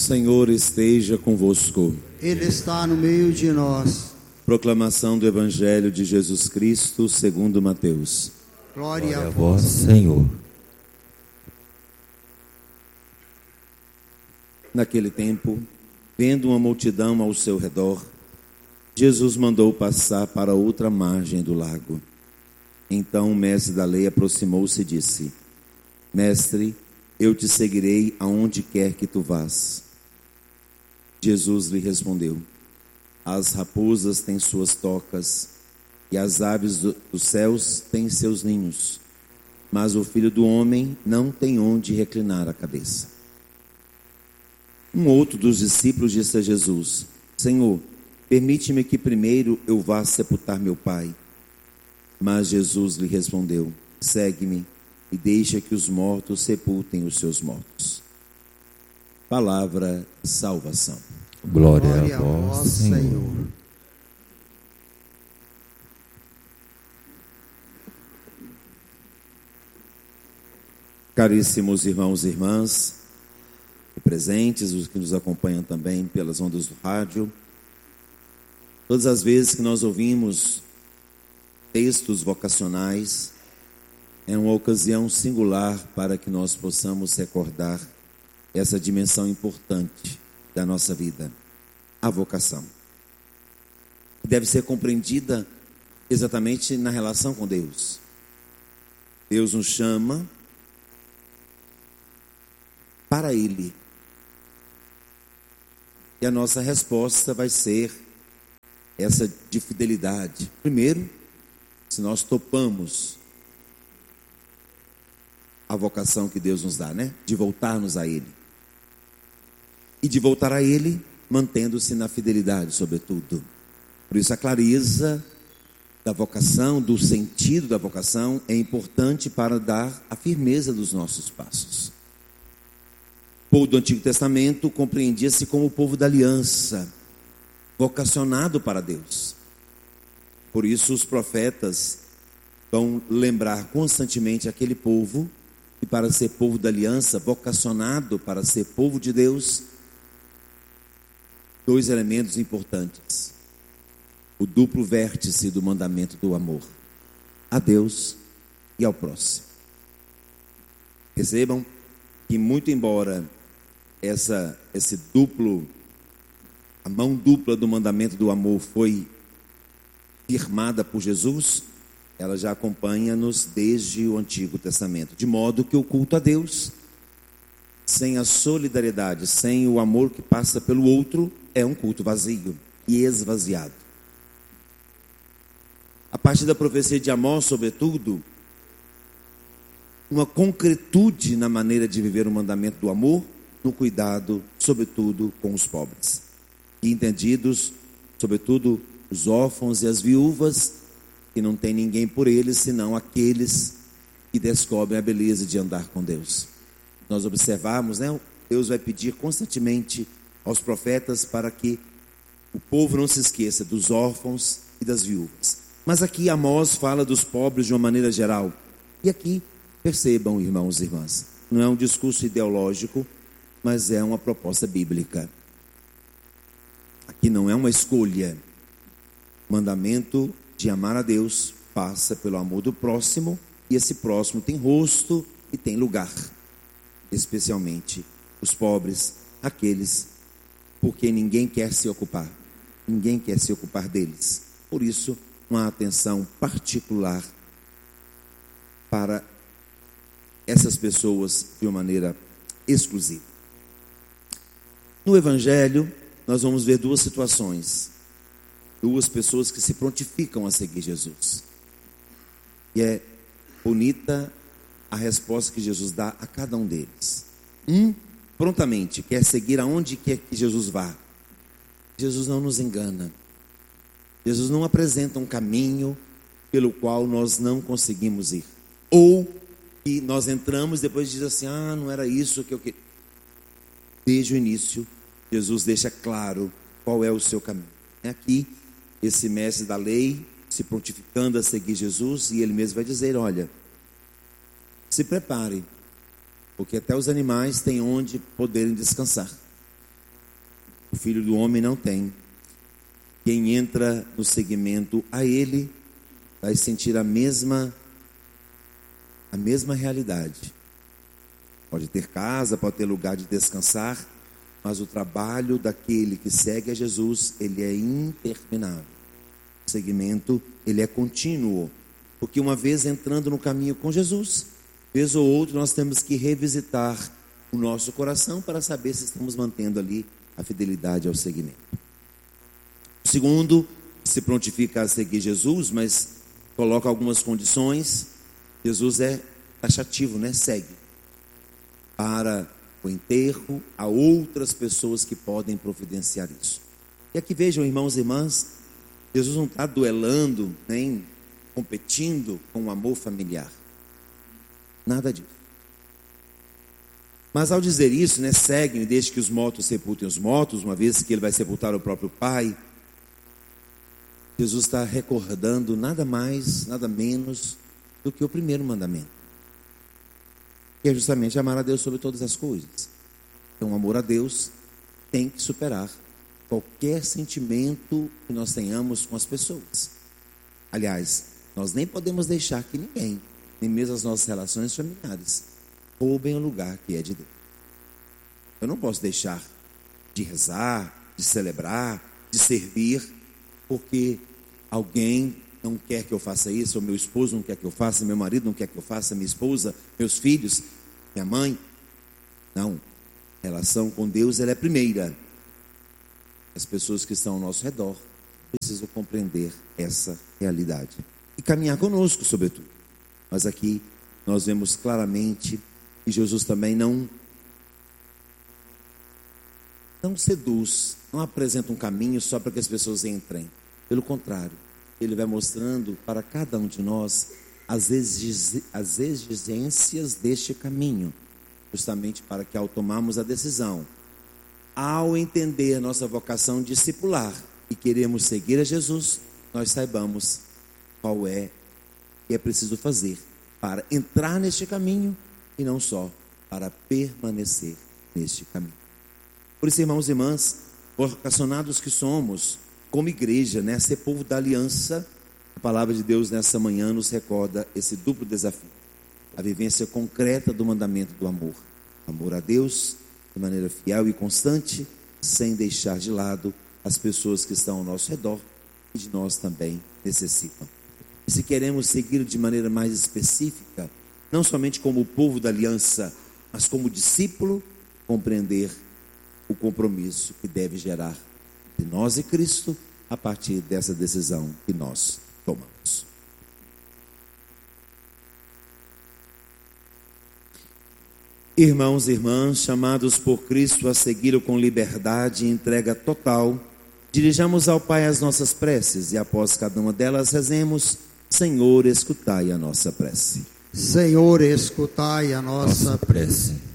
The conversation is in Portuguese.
Senhor esteja convosco. Ele está no meio de nós. Proclamação do Evangelho de Jesus Cristo segundo Mateus. Glória a vós, vós, Senhor. Naquele tempo, vendo uma multidão ao seu redor, Jesus mandou passar para outra margem do lago. Então o mestre da lei aproximou-se e disse: Mestre, eu te seguirei aonde quer que tu vás. Jesus lhe respondeu: As raposas têm suas tocas e as aves dos céus têm seus ninhos, mas o Filho do Homem não tem onde reclinar a cabeça. Um outro dos discípulos disse a Jesus: Senhor, permite-me que primeiro eu vá sepultar meu pai. Mas Jesus lhe respondeu: Segue-me e deixa que os mortos sepultem os seus mortos. Palavra de salvação. Glória a vós, Senhor. Caríssimos irmãos e irmãs, presentes, os que nos acompanham também pelas ondas do rádio, todas as vezes que nós ouvimos textos vocacionais, é uma ocasião singular para que nós possamos recordar essa dimensão importante da nossa vida, a vocação. Deve ser compreendida exatamente na relação com Deus. Deus nos chama para Ele. E a nossa resposta vai ser essa de fidelidade. Primeiro, se nós topamos a vocação que Deus nos dá, né? De voltarmos a Ele. E de voltar a Ele, mantendo-se na fidelidade, sobretudo. Por isso a clareza da vocação, do sentido da vocação, é importante para dar a firmeza dos nossos passos. O povo do Antigo Testamento compreendia-se como o povo da aliança, vocacionado para Deus. Por isso os profetas vão lembrar constantemente aquele povo, e para ser povo da aliança, vocacionado para ser povo de Deus, dois elementos importantes: o duplo vértice do mandamento do amor a Deus e ao próximo. Percebam que, muito embora a mão dupla do mandamento do amor foi firmada por Jesus, ela já acompanha-nos desde o Antigo Testamento, de modo que o culto a Deus, sem a solidariedade, sem o amor que passa pelo outro, é um culto vazio e esvaziado. A partir da profecia de Amós, sobretudo, uma concretude na maneira de viver o mandamento do amor, no cuidado, sobretudo, com os pobres. E entendidos, sobretudo, os órfãos e as viúvas, que não tem ninguém por eles, senão aqueles que descobrem a beleza de andar com Deus. Nós observamos, né? Deus vai pedir constantemente aos profetas para que o povo não se esqueça dos órfãos e das viúvas. Mas aqui Amós fala dos pobres de uma maneira geral. E aqui, percebam, irmãos e irmãs, não é um discurso ideológico, mas é uma proposta bíblica. Aqui não é uma escolha. O mandamento de amar a Deus passa pelo amor do próximo, e esse próximo tem rosto e tem lugar, especialmente os pobres, aqueles porque ninguém quer se ocupar deles. Por isso, uma atenção particular para essas pessoas de uma maneira exclusiva. No Evangelho, nós vamos ver duas situações, duas pessoas que se prontificam a seguir Jesus. E é bonita a resposta que Jesus dá a cada um deles. Prontamente quer seguir aonde quer que Jesus vá. Jesus não nos engana. Jesus não apresenta um caminho pelo qual nós não conseguimos ir. Ou que nós entramos e depois diz assim: não era isso que eu queria. Desde o início, Jesus deixa claro qual é o seu caminho. É aqui esse mestre da lei se prontificando a seguir Jesus, e ele mesmo vai dizer: olha, se prepare, porque até os animais têm onde poderem descansar. O Filho do Homem não tem. Quem entra no seguimento a Ele vai sentir a mesma realidade. Pode ter casa, pode ter lugar de descansar, mas o trabalho daquele que segue a Jesus, ele é interminável. O seguimento, ele é contínuo, porque uma vez entrando no caminho com Jesus, vez ou outra nós temos que revisitar o nosso coração para saber se estamos mantendo ali a fidelidade ao seguimento. O segundo, se prontifica a seguir Jesus, mas coloca algumas condições. Jesus é taxativo, né? Segue. Para o enterro, há outras pessoas que podem providenciar isso. E aqui vejam, irmãos e irmãs, Jesus não está duelando, nem competindo com o amor familiar. Nada disso. Mas ao dizer isso, né, seguem e deixem que os mortos sepultem os mortos, uma vez que ele vai sepultar o próprio Pai, Jesus está recordando nada mais, nada menos do que o primeiro mandamento, que é justamente amar a Deus sobre todas as coisas. Então, o amor a Deus tem que superar qualquer sentimento que nós tenhamos com as pessoas. Aliás, nós nem podemos deixar que ninguém, nem mesmo as nossas relações familiares, roubem o lugar que é de Deus. Eu não posso deixar de rezar, de celebrar, de servir, porque alguém não quer que eu faça isso, ou meu esposo não quer que eu faça, meu marido não quer que eu faça, minha esposa, meus filhos, minha mãe. Não. A relação com Deus, ela é primeira. As pessoas que estão ao nosso redor precisam compreender essa realidade e caminhar conosco, sobretudo. Mas aqui nós vemos claramente que Jesus também não seduz, não apresenta um caminho só para que as pessoas entrem. Pelo contrário, ele vai mostrando para cada um de nós as exigências deste caminho, justamente para que ao tomarmos a decisão, ao entender nossa vocação discipular e queremos seguir a Jesus, nós saibamos qual é que é preciso fazer para entrar neste caminho e não só para permanecer neste caminho. Por isso, irmãos e irmãs, vocacionados que somos, como igreja, né, ser povo da aliança, a palavra de Deus nessa manhã nos recorda esse duplo desafio: a vivência concreta do mandamento do amor. Amor a Deus de maneira fiel e constante, sem deixar de lado as pessoas que estão ao nosso redor e de nós também necessitam. E se queremos seguir de maneira mais específica, não somente como o povo da aliança, mas como discípulo, compreender o compromisso que deve gerar de nós e Cristo a partir dessa decisão que nós tomamos. Irmãos e irmãs, chamados por Cristo a segui-lo com liberdade e entrega total, dirijamos ao Pai as nossas preces e após cada uma delas rezemos: Senhor, escutai a nossa prece. Senhor, escutai a nossa prece.